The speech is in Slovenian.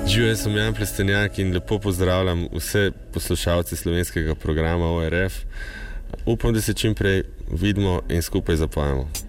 Živijo, jaz sem Jan Plestenjak in lepo pozdravljam vse poslušalce slovenskega programa ORF. Upam, da se čim prej vidimo in skupaj zapojemo.